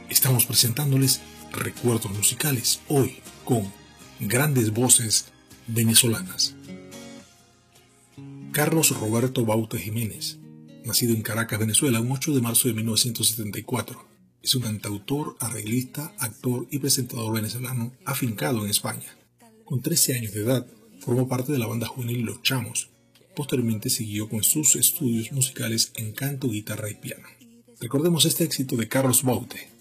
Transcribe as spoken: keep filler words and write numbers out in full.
Estamos presentándoles recuerdos musicales hoy con grandes voces venezolanas. Carlos Roberto Baute Jiménez, nacido en Caracas, Venezuela, un ocho de marzo de mil novecientos setenta y cuatro, es un cantautor, arreglista, actor y presentador venezolano afincado en España. Con trece años de edad, formó parte de la banda juvenil Los Chamos. Posteriormente siguió con sus estudios musicales en canto, guitarra y piano. Recordemos este éxito de Carlos Baute.